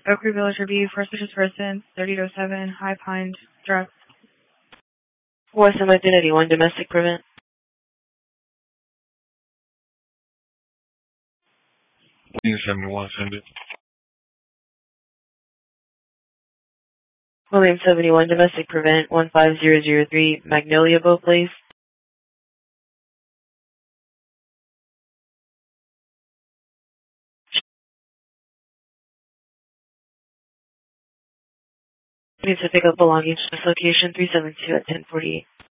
Oak Creek Village Review, First Suspicious Person, 3007, High Pine Drive. West Identity 1, domestic prevent. William 71, send it. William 71, domestic prevent, 15003, Magnolia Boat, please. Needs to pick up belongings to this location, 372 at 1048.